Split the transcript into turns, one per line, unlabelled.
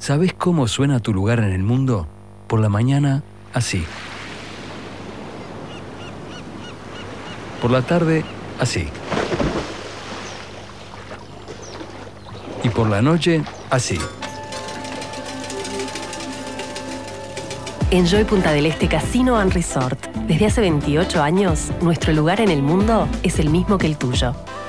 ¿Sabés cómo suena tu lugar en el mundo? Por la mañana, así. Por la tarde, así. Y por la noche, así.
Enjoy Punta del Este Casino and Resort. Desde hace 28 años, nuestro lugar en el mundo es el mismo que el tuyo.